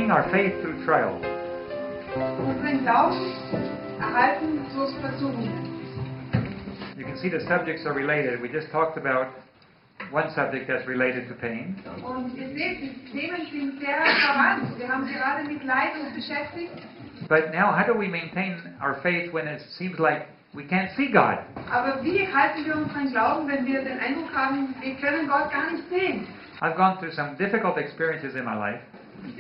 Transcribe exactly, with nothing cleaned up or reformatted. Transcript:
maintaining our faith through trials. Unseren Glauben erhalten durch Versuchungen. You can see the subjects are related. We just talked about one subject that's related to pain. Und ihr seht, die Themen sind sehr verwandt. Wir haben gerade mit Leid uns beschäftigt. But now, how do we maintain our faith when it seems like we can't see God? Aber wie halten wir unseren Glauben, wenn wir den Eindruck haben, wir können Gott gar nicht sehen? I've gone through some difficult experiences in my life.